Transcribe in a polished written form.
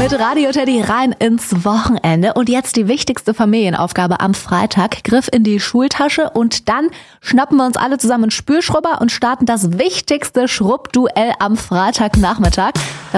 mit Radio Teddy rein ins Wochenende. Und jetzt die wichtigste Familienaufgabe am Freitag. Griff in die Schultasche und dann schnappen wir uns alle zusammen einen Spülschrubber und starten das wichtigste Schrubbduell am Freitagnachmittag.